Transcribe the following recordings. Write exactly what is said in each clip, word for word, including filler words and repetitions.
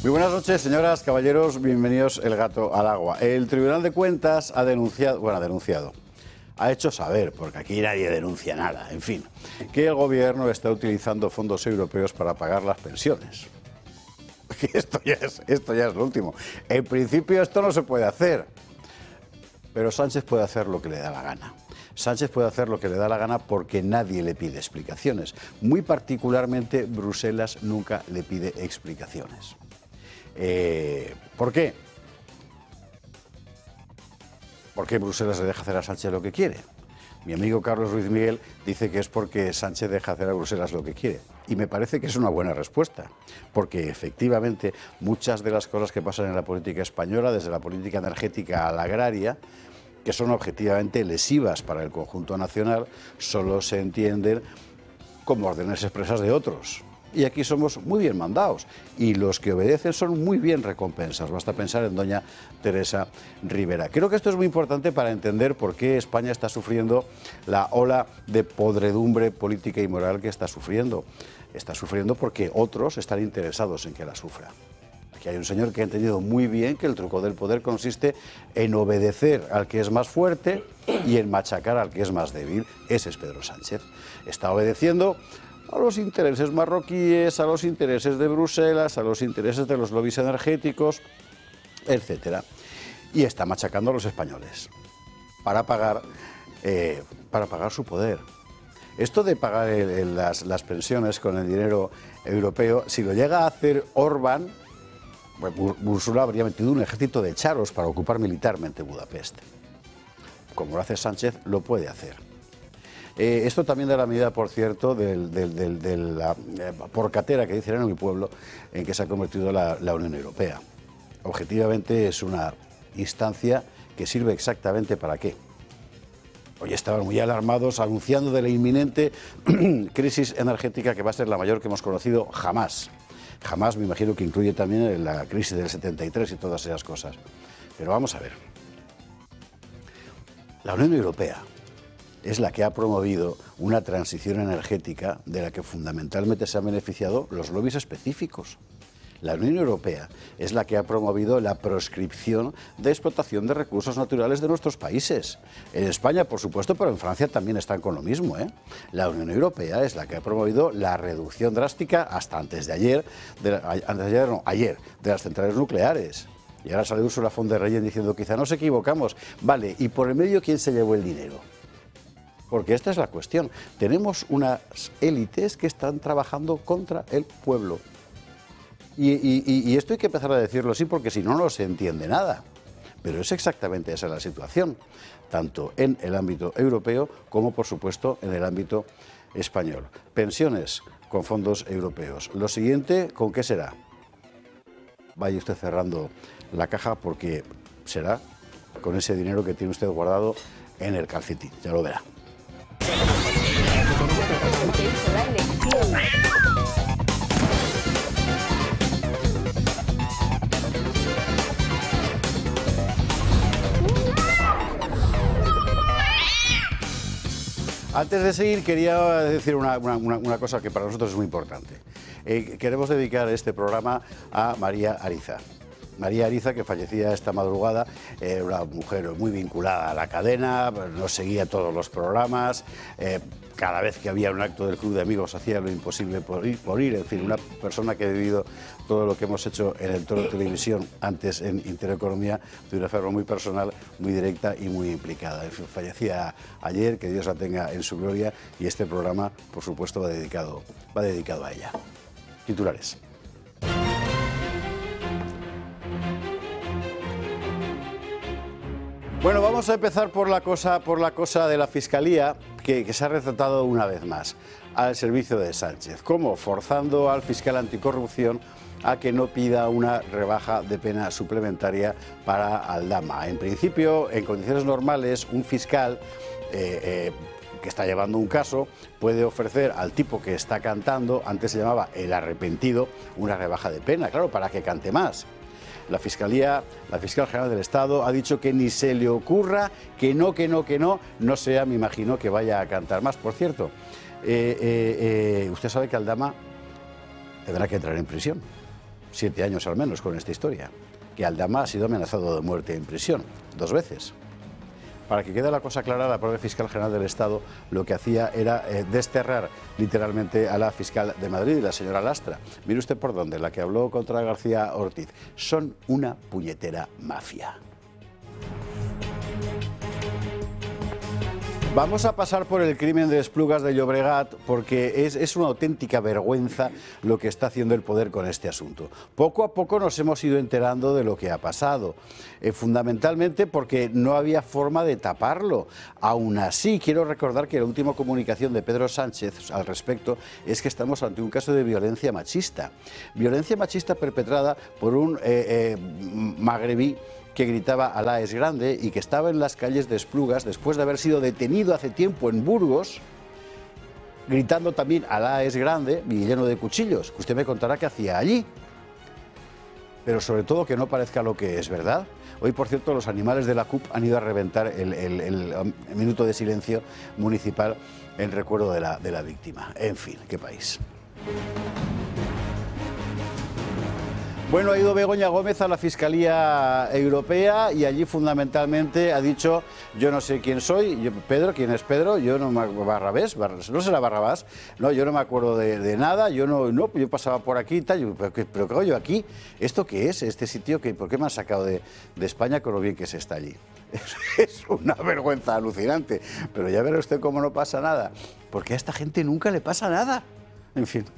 Muy buenas noches, señoras, caballeros, bienvenidos El Gato al Agua. El Tribunal de Cuentas ha denunciado, bueno, ha denunciado, ha hecho saber, porque aquí nadie denuncia nada, en fin, que el gobierno está utilizando fondos europeos para pagar las pensiones. Esto ya es, esto ya es lo último. En principio esto no se puede hacer, pero Sánchez puede hacer lo que le da la gana. Sánchez puede hacer lo que le da la gana porque nadie le pide explicaciones. Muy particularmente, Bruselas nunca le pide explicaciones. Eh, ¿Por qué? ¿Por qué Bruselas le deja hacer a Sánchez lo que quiere? Mi amigo Carlos Ruiz Miguel dice que es porque Sánchez deja hacer a Bruselas lo que quiere. Y me parece que es una buena respuesta, porque efectivamente muchas de las cosas que pasan en la política española, desde la política energética a la agraria, que son objetivamente lesivas para el conjunto nacional, solo se entienden como órdenes expresas de otros. Y aquí somos muy bien mandados y los que obedecen son muy bien recompensas. Basta pensar en doña Teresa Rivera. Creo que esto es muy importante para entender por qué España está sufriendo la ola de podredumbre política y moral que está sufriendo. Está sufriendo porque otros están interesados en que la sufra. Aquí hay un señor que ha entendido muy bien que el truco del poder consiste en obedecer al que es más fuerte y en machacar al que es más débil. Ese es Pedro Sánchez. Está obedeciendo a los intereses marroquíes, a los intereses de Bruselas, a los intereses de los lobbies energéticos, etcétera. Y está machacando a los españoles para pagar, eh, para pagar su poder. Esto de pagar el, el, las, las pensiones con el dinero europeo, si lo llega a hacer Orbán, pues Ursula habría metido un ejército de charos para ocupar militarmente Budapest. Como lo hace Sánchez, lo puede hacer. Eh, esto también da la medida, por cierto, del, del, del, de la eh, porcatera que dicen en mi pueblo, en que se ha convertido la, la Unión Europea. Objetivamente es una instancia que sirve exactamente para qué. Hoy estaban muy alarmados anunciando de la inminente crisis energética que va a ser la mayor que hemos conocido jamás. Jamás, me imagino que incluye también la crisis del setenta y tres y todas esas cosas. Pero vamos a ver. La Unión Europea es la que ha promovido una transición energética de la que fundamentalmente se han beneficiado los lobbies específicos. La Unión Europea es la que ha promovido la proscripción de explotación de recursos naturales de nuestros países. En España, por supuesto, pero en Francia también están con lo mismo, ¿eh? La Unión Europea es la que ha promovido la reducción drástica, hasta antes de ayer, de la, antes de ayer, no, ayer, de las centrales nucleares. Y ahora sale Ursula von der Leyen diciendo, quizá nos equivocamos. Vale, ¿y por el medio quién se llevó el dinero? Porque esta es la cuestión. Tenemos unas élites que están trabajando contra el pueblo. Y, y, y esto hay que empezar a decirlo así porque si no, no se entiende nada. Pero es exactamente esa la situación, tanto en el ámbito europeo como, por supuesto, en el ámbito español. Pensiones con fondos europeos. Lo siguiente, ¿con qué será? Vaya usted cerrando la caja porque será con ese dinero que tiene usted guardado en el calcetín. Ya lo verá. Antes de seguir, quería decir una, una, una cosa que para nosotros es muy importante. Eh, queremos dedicar este programa a María Ariza. María Ariza, que fallecía esta madrugada, era eh, una mujer muy vinculada a la cadena, nos seguía todos los programas, eh, cada vez que había un acto del Club de Amigos hacía lo imposible por ir, por ir, en fin, una persona que ha vivido todo lo que hemos hecho en el Toro de Televisión, antes en Intereconomía, de una forma muy personal, muy directa y muy implicada. En fin, fallecía ayer, que Dios la tenga en su gloria, y este programa, por supuesto, va dedicado, va dedicado a ella. Titulares. Bueno, vamos a empezar por la cosa, por la cosa de la Fiscalía, que, que se ha retratado una vez más al servicio de Sánchez. ¿Cómo? Forzando al fiscal anticorrupción a que no pida una rebaja de pena suplementaria para Aldama. En principio, en condiciones normales, un fiscal eh, eh, que está llevando un caso puede ofrecer al tipo que está cantando, antes se llamaba el arrepentido, una rebaja de pena, claro, para que cante más. La Fiscalía, la Fiscal General del Estado ha dicho que ni se le ocurra, que no, que no, que no, no sea, me imagino, que vaya a cantar más. Por cierto, eh, eh, eh, usted sabe que Aldama tendrá que entrar en prisión. siete años al menos con esta historia, que Aldama ha sido amenazado de muerte en prisión, dos veces. Para que quede la cosa clara, la propia fiscal general del Estado lo que hacía era eh, desterrar literalmente a la fiscal de Madrid, la señora Lastra. Mire usted por dónde, la que habló contra García Ortiz. Son una puñetera mafia. Vamos a pasar por el crimen de Esplugas de Llobregat porque es, es una auténtica vergüenza lo que está haciendo el poder con este asunto. Poco a poco nos hemos ido enterando de lo que ha pasado, eh, fundamentalmente porque no había forma de taparlo. Aún así, quiero recordar que la última comunicación de Pedro Sánchez al respecto es que estamos ante un caso de violencia machista. Violencia machista perpetrada por un eh, eh, magrebí que gritaba Alá es grande y que estaba en las calles de Esplugas después de haber sido detenido hace tiempo en Burgos, gritando también Alá es grande y lleno de cuchillos, que usted me contará qué hacía allí. Pero sobre todo que no parezca lo que es, ¿verdad? Hoy, por cierto, los animales de la C U P han ido a reventar el, el, el, el minuto de silencio municipal en recuerdo de la, de la víctima. En fin, qué país. Bueno, ha ido Begoña Gómez a la Fiscalía Europea y allí fundamentalmente ha dicho, yo no sé quién soy, yo, Pedro, ¿quién es Pedro? Yo no me Barrabés, Barrabés no será Barrabás, no, yo no me acuerdo de, de nada, yo no, no, yo pasaba por aquí y tal, yo, pero, pero ¿qué hago yo aquí? ¿Esto qué es? ¿Este sitio? ¿Qué, ¿Por qué me han sacado de, de España con lo bien que se está allí? Es, es una vergüenza alucinante, pero ya verá usted cómo no pasa nada, porque a esta gente nunca le pasa nada, en fin.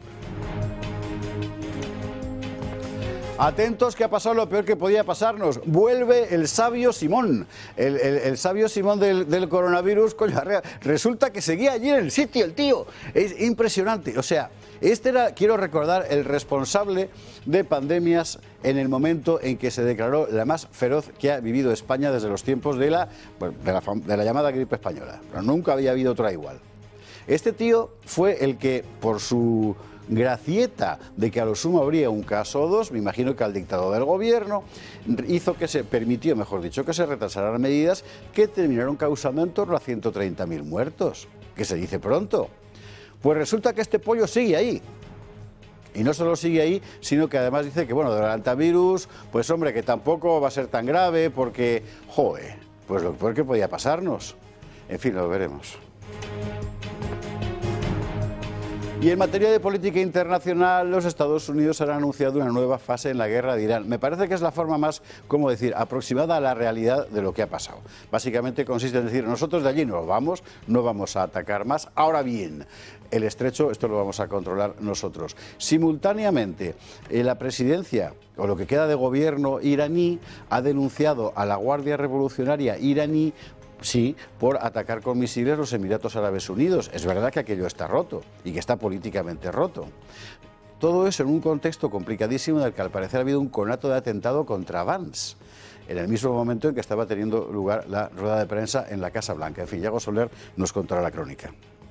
Atentos, que ha pasado lo peor que podía pasarnos. Vuelve el sabio Simón, el, el, el sabio Simón del, del coronavirus. Coño, resulta que seguía allí en el sitio el tío. Es impresionante. O sea, este era, quiero recordar, el responsable de pandemias en el momento en que se declaró la más feroz que ha vivido España desde los tiempos de la, de la, de la llamada gripe española. Pero nunca había habido otra igual. Este tío fue el que, por su gracieta de que a lo sumo habría un caso o dos, me imagino que al dictador del gobierno, hizo que se permitió, mejor dicho, que se retrasaran medidas que terminaron causando en torno a ciento treinta mil muertos, que se dice pronto. Pues resulta que este pollo sigue ahí. Y no solo sigue ahí, sino que además dice que, bueno, del antivirus, pues hombre, que tampoco va a ser tan grave porque, joder, pues lo peor que podía pasarnos. En fin, lo veremos. Y en materia de política internacional, los Estados Unidos han anunciado una nueva fase en la guerra de Irán. Me parece que es la forma más, ¿cómo decir?, aproximada a la realidad de lo que ha pasado. Básicamente consiste en decir, nosotros de allí nos vamos, no vamos a atacar más. Ahora bien, el estrecho, esto lo vamos a controlar nosotros. Simultáneamente, eh, la presidencia, o lo que queda de gobierno iraní, ha denunciado a la Guardia Revolucionaria iraní, sí, por atacar con misiles los Emiratos Árabes Unidos. Es verdad que aquello está roto y que está políticamente roto. Todo eso en un contexto complicadísimo en el que al parecer ha habido un conato de atentado contra Vance, en el mismo momento en que estaba teniendo lugar la rueda de prensa en la Casa Blanca. En fin, Yago Soler nos contará la crónica.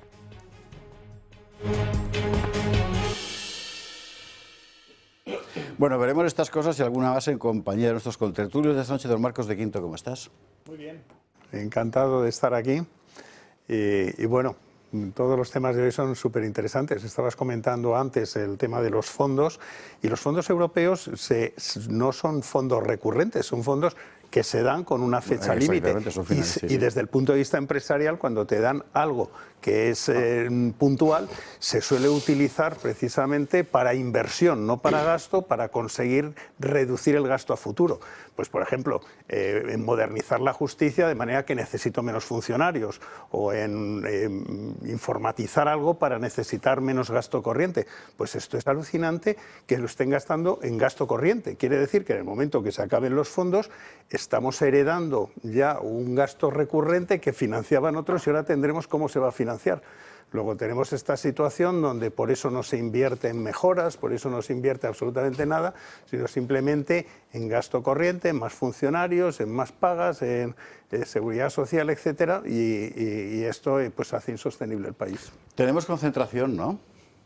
Bueno, veremos estas cosas y alguna más en compañía de nuestros contertulios de esta noche. Don Marcos de Quinto, ¿cómo estás? Muy bien. Encantado de estar aquí y, y bueno, todos los temas de hoy son súper interesantes. Estabas comentando antes el tema de los fondos y los fondos europeos se, no son fondos recurrentes, son fondos que se dan con una fecha límite. Y, sí. y desde el punto de vista empresarial, cuando te dan algo que es eh, puntual, se suele utilizar precisamente para inversión, no para gasto, para conseguir reducir el gasto a futuro. Pues, por ejemplo, eh, en modernizar la justicia de manera que necesito menos funcionarios, o en eh, informatizar algo para necesitar menos gasto corriente. Pues esto es alucinante que lo estén gastando en gasto corriente. Quiere decir que en el momento que se acaben los fondos, estamos heredando ya un gasto recurrente que financiaban otros y ahora tendremos cómo se va a financiar. Luego tenemos esta situación donde por eso no se invierte en mejoras, por eso no se invierte absolutamente nada, sino simplemente en gasto corriente, en más funcionarios, en más pagas, en, en seguridad social, etcétera, y, y, y esto pues hace insostenible el país. Tenemos concentración, ¿no?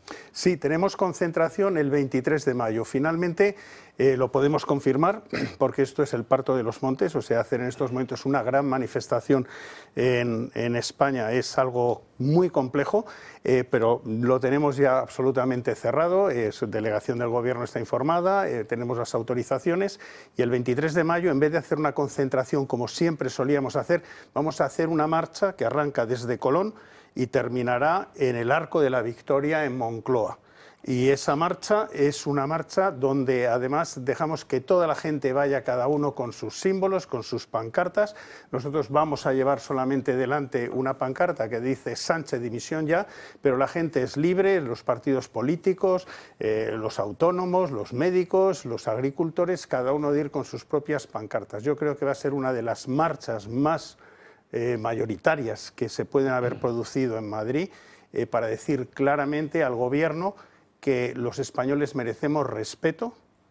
Sí, tenemos concentración el veintitrés de mayo. Finalmente eh, lo podemos confirmar porque esto es el Parto de los Montes, o sea, hacer en estos momentos una gran manifestación en, en España es algo muy complejo, eh, pero lo tenemos ya absolutamente cerrado, eh, su delegación del Gobierno está informada, eh, tenemos las autorizaciones y el veintitrés de mayo, en vez de hacer una concentración como siempre solíamos hacer, vamos a hacer una marcha que arranca desde Colón y terminará en el Arco de la Victoria en Moncloa. Y esa marcha es una marcha donde además dejamos que toda la gente vaya cada uno con sus símbolos, con sus pancartas. Nosotros vamos a llevar solamente delante una pancarta que dice Sánchez dimisión ya, pero la gente es libre, los partidos políticos, eh, los autónomos, los médicos, los agricultores, cada uno de ir con sus propias pancartas. Yo creo que va a ser una de las marchas más Eh, mayoritarias que se pueden haber producido en Madrid eh, para decir claramente al Gobierno que los españoles merecemos respeto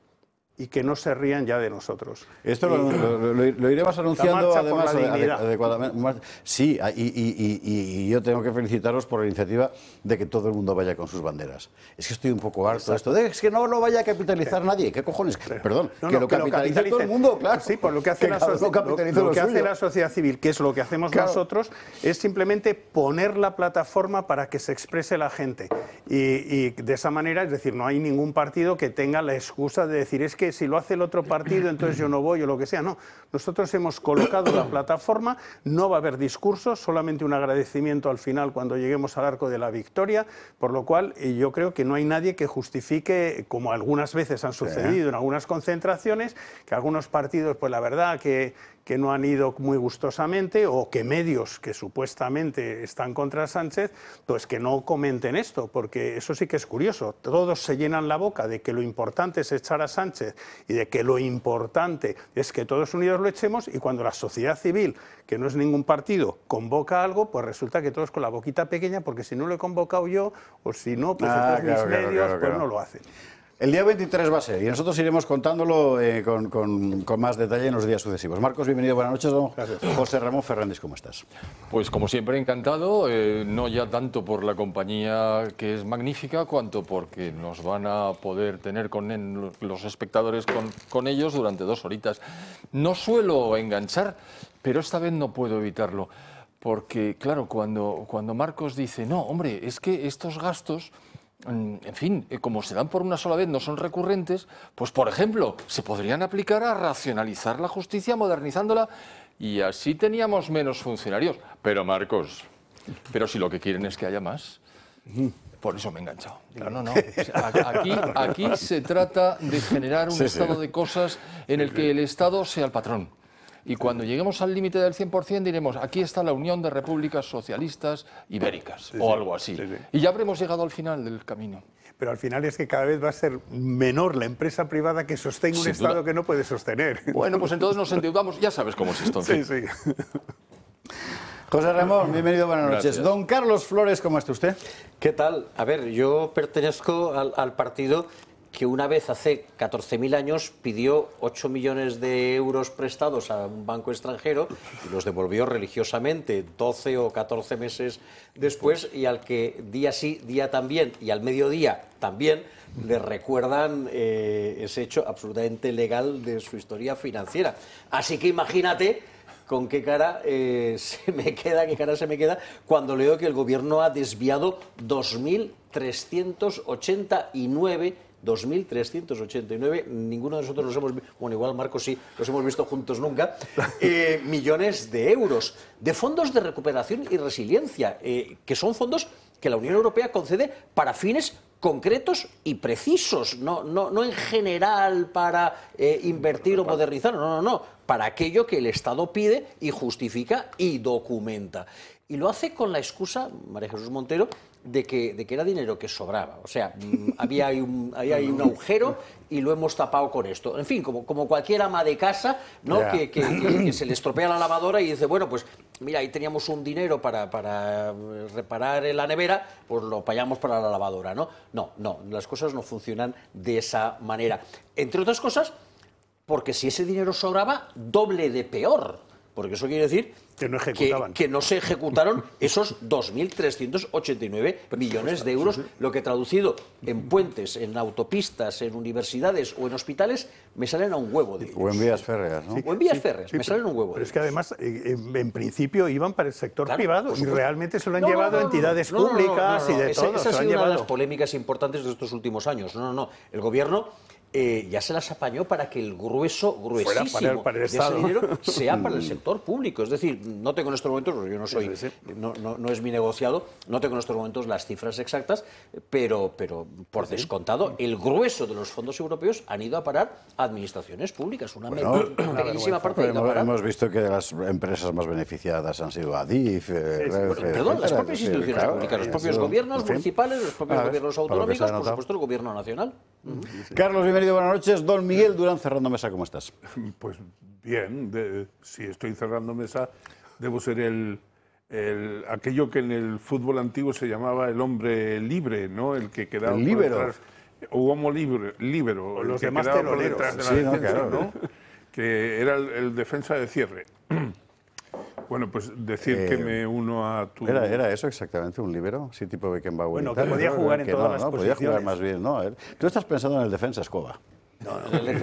y que no se rían ya de nosotros. Esto lo, lo, lo, lo iremos anunciando además adecuadamente. Sí, y, y, y, y yo tengo que felicitaros por la iniciativa de que todo el mundo vaya con sus banderas. Es que estoy un poco harto de esto, de es que no lo vaya a capitalizar sí. nadie. ¿Qué cojones? Perdón, no, no, que lo que capitalice lo todo el mundo, claro. Sí, por lo que hace, la, so lo, lo que hace la sociedad civil, que es lo que hacemos claro. nosotros, es simplemente poner la plataforma para que se exprese la gente. Y, y de esa manera, es decir, no hay ningún partido que tenga la excusa de decir es que si lo hace el otro partido, entonces yo no voy o lo que sea. No, nosotros hemos colocado la plataforma, no va a haber discursos, solamente un agradecimiento al final cuando lleguemos al Arco de la Victoria, por lo cual yo creo que no hay nadie que justifique, como algunas veces han sucedido en algunas concentraciones, que algunos partidos, pues la verdad que... que no han ido muy gustosamente o que medios que supuestamente están contra Sánchez, pues que no comenten esto, porque eso sí que es curioso. Todos se llenan la boca de que lo importante es echar a Sánchez y de que lo importante es que todos unidos lo echemos y cuando la sociedad civil, que no es ningún partido, convoca algo, pues resulta que todos con la boquita pequeña, porque si no lo he convocado yo o si no, pues ah, entonces claro, mis claro, medios claro, claro. pues no lo hacen. El día veintitrés va a ser, y nosotros iremos contándolo eh, con, con, con más detalle en los días sucesivos. Marcos, bienvenido, buenas noches. Don José Ramón Fernández, ¿cómo estás? Pues como siempre, encantado, eh, no ya tanto por la compañía que es magnífica, cuanto porque nos van a poder tener con en, los espectadores con, con ellos durante dos horitas. No suelo enganchar, pero esta vez no puedo evitarlo, porque claro, cuando, cuando Marcos dice, no, hombre, es que estos gastos... En fin, como se dan por una sola vez, no son recurrentes, pues por ejemplo, se podrían aplicar a racionalizar la justicia, modernizándola, y así teníamos menos funcionarios. Pero Marcos, pero si lo que quieren es que haya más, por eso me he enganchado. Digo, no, no, aquí, aquí se trata de generar un sí, estado sí. de cosas en el que el Estado sea el patrón. Y cuando lleguemos al límite del cien por cien diremos, aquí está la Unión de Repúblicas Socialistas Ibéricas, sí, o algo así. Sí, sí. Y ya habremos llegado al final del camino. Pero al final es que cada vez va a ser menor la empresa privada que sostenga un Sin Estado duda. que no puede sostener. Bueno, pues entonces nos endeudamos, ya sabes cómo es esto. Sí, sí. José Ramón, bienvenido, buenas noches. Gracias. Don Carlos Flores, ¿cómo está usted? ¿Qué tal? A ver, yo pertenezco al, al partido que una vez hace catorce mil años pidió ocho millones de euros prestados a un banco extranjero y los devolvió religiosamente doce o catorce meses después, y al que día sí, día también y al mediodía también le recuerdan eh, ese hecho absolutamente legal de su historia financiera. Así que imagínate con qué cara eh, se me queda, qué cara se me queda cuando leo que el gobierno ha desviado dos mil trescientos ochenta y nueve dos mil trescientos ochenta y nueve, ninguno de nosotros los hemos visto, bueno, igual Marcos sí, los hemos visto juntos nunca, eh, millones de euros de fondos de recuperación y resiliencia, eh, que son fondos que la Unión Europea concede para fines concretos y precisos, no, no, no en general para eh, invertir o modernizar, no, no, no, para aquello que el Estado pide y justifica y documenta. Y lo hace con la excusa, María Jesús Montero, de que, de que era dinero que sobraba. O sea, mmm, había, ahí un, había ahí un agujero y lo hemos tapado con esto. En fin, como, como cualquier ama de casa, ¿no? Yeah. Que, que, que, que se le estropea la lavadora y dice, bueno, pues mira, ahí teníamos un dinero para, para reparar la nevera, pues lo pagamos para la lavadora, ¿no? No, no, las cosas no funcionan de esa manera. Entre otras cosas, porque si ese dinero sobraba, doble de peor. porque eso quiere decir que no ejecutaban. Que, que no se ejecutaron esos dos mil trescientos ochenta y nueve millones de euros, lo que traducido en puentes, en autopistas, en universidades o en hospitales, me salen a un huevo de ellos. O en vías férreas, ¿no? O en vías Sí, férreas, sí, me salen a un huevo. Pero es que además, eh, en, en principio, iban para el sector Claro, privado por y supuesto. realmente se lo han No, no, llevado no, no, entidades no, no, no, públicas no, no, no. y de Esa, todo. esa se ha lo han sido una de llevado. las polémicas importantes de estos últimos años. No, no, no. El gobierno eh, ya se las apañó para que el grueso, gruesísimo para el- para el de ese Estado. dinero sea para el sector público. Es decir, no tengo en estos momentos, porque yo no soy, Sí, sí. no, no, no es mi negociado, no tengo en estos momentos las cifras exactas, pero, pero por descontado, el grueso de los fondos europeos han ido a parar a administraciones públicas. Una Bueno, pequeñísima parte ha ido a Hemos, parar. hemos visto que las empresas más beneficiadas han sido Adif, eh, Renfe, Perdón, las etcétera. propias Sí, instituciones claro, públicas, los ha propios sido- gobiernos en fin. municipales, los propios A ver, gobiernos para lo que se ha autonómicos, por notado. supuesto el gobierno nacional. Carlos, bienvenido, buenas noches. Don Miguel Durán, cerrando mesa, ¿cómo estás? Pues bien, de- si estoy cerrando mesa, debo ser el, el- aquello que en el fútbol antiguo se llamaba el hombre libre, ¿no? El que quedaba El por líbero. detrás, o homo libre, líbero, O el los que demás quedaba por teloneros. detrás de la Sí, no, defensa, claro. ¿no? Que era el, el defensa de cierre. Bueno, pues decir Eh, que me uno a tu... ¿Era, ¿Era eso exactamente, un líbero? Sí, tipo Beckenbauer. Bueno, y que tal, podía ¿no? jugar en Que todas no, las no, podía jugar posiciones. más bien, ¿no? Él- Tú estás pensando en el defensa escoba. El,